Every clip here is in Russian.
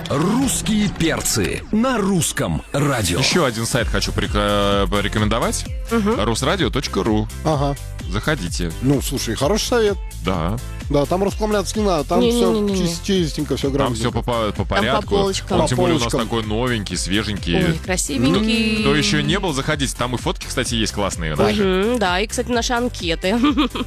«Русские перцы» на русском радио. Еще один сайт хочу порекомендовать. Русрадио.ру. Ага. Заходите. Ну, слушай, хороший совет. Да. Да, там расхламляться не надо, там все чистенько, все Там грамотно. все по порядку. полочкам. Он, тем более у нас полочкам. такой новенький, свеженький. Ой, красивенький. Кто еще не был, заходите. Там и фотки, кстати, есть классные наши. Мгм, да, и, кстати, наши анкеты.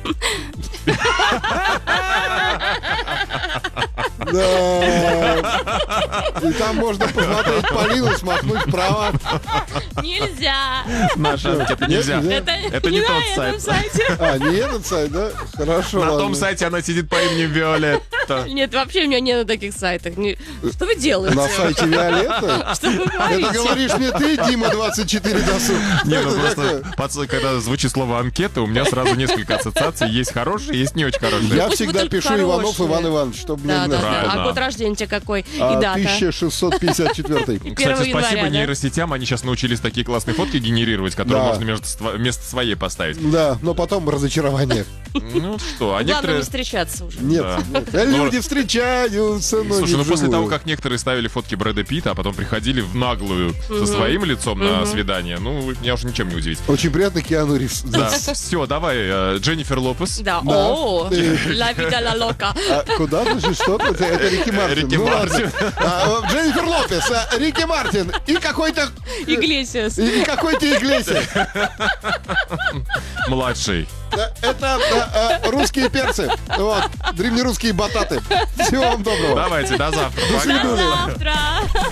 Да. И там можно посмотреть Полину, смахнуть вправо. Нельзя. Наши анкеты нельзя. Это не на тот этом сайт. сайте. А, не этот сайт, да? Хорошо, На ладно. том сайте она сидит по имени Виолетта. Нет, вообще у меня нет на таких сайтах. Что вы делаете? На сайте Виолетта? Что вы Это говорите? говоришь мне ты, Дима 24 досуг. Не, ну Это просто, такое. когда звучит слово анкета, у меня сразу несколько ассоциаций. Есть хорошие, есть не очень хорошие. Я Пусть всегда будут пишу хорошие. Иванов Иван Иванович, чтобы Да, не да, знать. да. Правильно. А год рождения у тебя какой? И А, дата? 1654. И 1 Кстати, января, спасибо да? нейросетям, они сейчас научились такие классные фотки генерировать, которые Да. можно вместо своей поставить. Да, но потом разочарование. Ну что, а Главное некоторые... не встречаться уже. Нет, Да. нет. Люди встречаются, но Слушай, не ну после того, вживую. как некоторые ставили фотки Брэда Питта, а потом приходили в наглую со своим лицом на свидание, ну, меня уже ничем не удивить. Очень приятно, Киану Ривз. Да, все, давай, Дженнифер Лопес. Да, Да. о, ла вида ла лока. А куда ты? Что-то? Это Рики Мартин. Рики Ну Мартин. ладно. Дженнифер Лопес, Рики Мартин и какой-то... Иглесиас. И какой-то Иглесиас. Младший. Это русские перцы. Вот, древнерусские бататы. Всего вам доброго. Давайте, до завтра. До Пока. свидания. Завтра.